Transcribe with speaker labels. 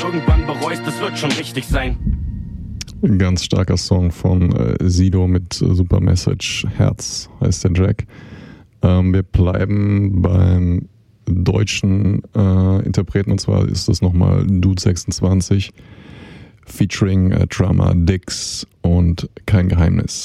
Speaker 1: irgendwann bereust, es wird schon richtig sein.
Speaker 2: Ein ganz starker Song von Sido mit Super Message, Herz heißt der Track. Wir bleiben beim deutschen Interpreten, und zwar ist das nochmal Dude 26 featuring Drummer Dix und Kein Geheimnis.